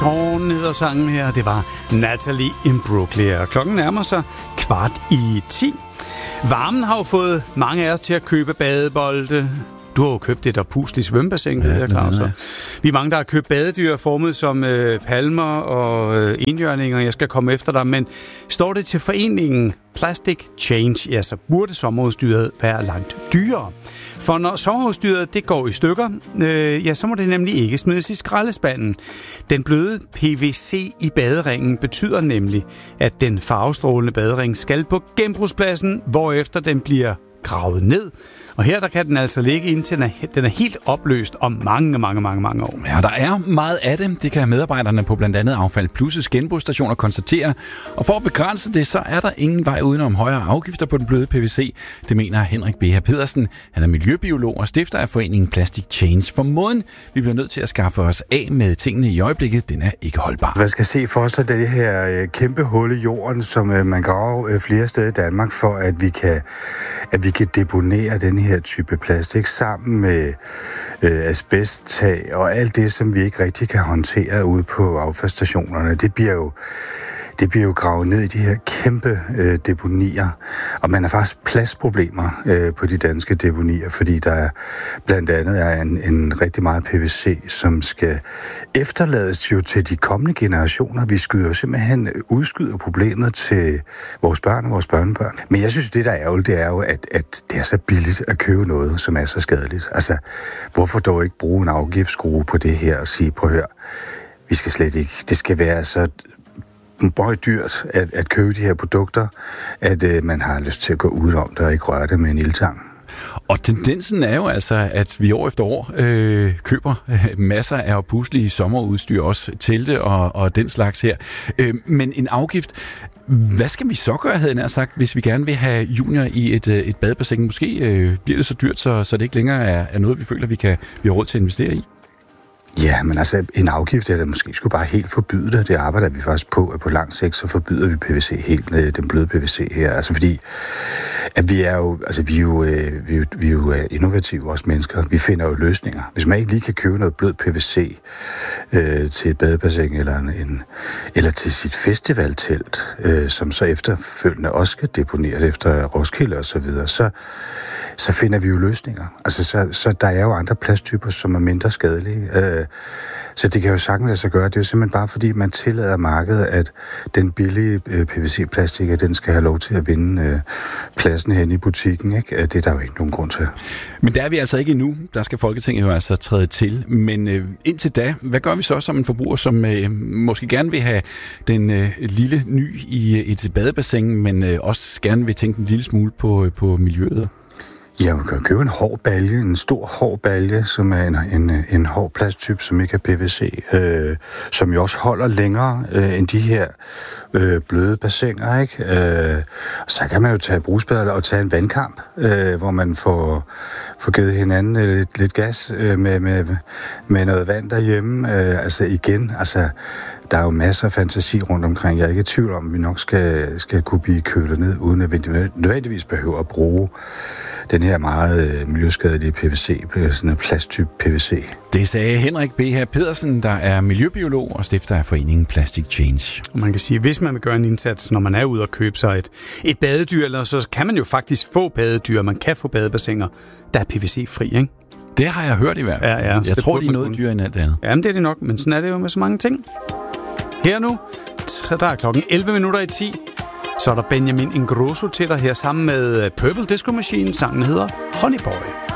Torn hedder sangen her. Det var Natalie Imbruglia. Klokken nærmer sig 9:15. Varmen har jo fået mange af os til at købe badebolde. Du har jo købt et oppusligt svømmebassin, ved jeg, Claus. Vi er mange, der har købt badedyr formet som palmer og enhjørninger. Jeg skal komme efter dig, men står det til foreningen Plastic Change, ja, så burde sommerudstyret være langt dyrere. For når sommerudstyret det går i stykker, ja, så må det nemlig ikke smides i skraldespanden. Den bløde PVC i baderingen betyder nemlig, at den farvestrålende badering skal på genbrugspladsen, hvorefter den bliver gravet ned. Og her der kan den altså ligge indtil den er helt opløst om mange år. Ja, der er meget af det. Det kan medarbejderne på blandt andet Affald Plus' genbrugsstationer konstatere. Og for at begrænse det, så er der ingen vej udenom højere afgifter på den bløde PVC. Det mener Henrik B. Pedersen. Han er miljøbiolog og stifter af foreningen Plastic Change. For måden, vi bliver nødt til at skaffe os af med tingene i øjeblikket, den er ikke holdbar. Man skal se for sig det her kæmpe hul i jorden, som man graver flere steder i Danmark, for at vi kan deponere den her type plastik sammen med asbesttag og alt det, som vi ikke rigtig kan håndtere ude på affaldsstationerne. Det bliver jo gravet ned i de her kæmpe deponier, og man har faktisk pladsproblemer på de danske deponier, fordi der blandt andet er en rigtig meget PVC, som skal efterlades jo til de kommende generationer. Vi udskyder problemet til vores børn og vores børnebørn. Men jeg synes, det der er ærgerligt, det er jo, at det er så billigt at købe noget, som er så skadeligt. Altså, hvorfor dog ikke bruge en afgiftsskrue på det her og sige, prøv at høre, vi skal slet ikke, det skal være så dyrt at købe de her produkter, at man har lyst til at gå udenom det og ikke røre det med en ildtang. Og tendensen er jo altså, at vi år efter år køber masser af opuslige sommerudstyr, også telte og den slags her. Men en afgift, hvad skal vi så gøre, havde jeg nær sagt, hvis vi gerne vil have junior i et badebassin? Måske bliver det så dyrt, så det ikke længere er noget, vi føler, vi har råd til at investere i. Ja, men altså en afgift, eller måske skulle bare helt forbyde det. Det arbejder vi faktisk på, at på lang sigt, så forbyder vi PVC helt, den bløde PVC her. Altså fordi, at vi er jo innovative, også mennesker. Vi finder jo løsninger. Hvis man ikke lige kan købe noget blød PVC til et badebassin eller til sit festivaltelt, som så efterfølgende også skal deponeres efter Roskilde og så videre, så finder vi jo løsninger. Altså, så der er jo andre plasttyper, som er mindre skadelige. Så det kan jo sagtens lade sig gøre. Det er jo simpelthen bare fordi, man tillader markedet, at den billige PVC-plastik, den skal have lov til at vinde pladsen hen i butikken. Ikke? Det er der jo ikke nogen grund til. Men der er vi altså ikke endnu. Der skal Folketinget jo altså træde til. Men indtil da, hvad gør vi så som en forbruger, som måske gerne vil have den lille ny i et badebassin, men også gerne vil tænke en lille smule på miljøet? Ja, man kan købe en hård balje, en stor hård balje, som er en hård plasttype, som ikke er PVC, som jo også holder længere end de her bløde bassiner, ikke? Så kan man jo tage brugsbad og tage en vandkamp, hvor man får givet hinanden lidt gas med noget vand derhjemme. Der er jo masser af fantasi rundt omkring. Jeg er ikke i tvivl om, at vi nok skal kunne blive kølet ned, uden at vi nødvendigvis behøver at bruge den her meget miljøskadelige PVC, sådan en plasttype PVC. Det sagde Henrik B. Pedersen, der er miljøbiolog og stifter af foreningen Plastic Change. Og man kan sige, at hvis man vil gøre en indsats, når man er ude og købe sig et badedyr, eller så kan man jo faktisk få badedyr, man kan få badebassiner, der er PVC-fri, ikke? Det har jeg hørt i hvert fald. Ja, jeg tror, de er noget dyre end alt andet. Jamen, det er det nok, men sådan er det jo med så mange ting. Her nu, der er klokken 11:10. Så er der Benjamin Ingrosso til dig her sammen med Purple Disco Machine. Sangen hedder Honey Boy.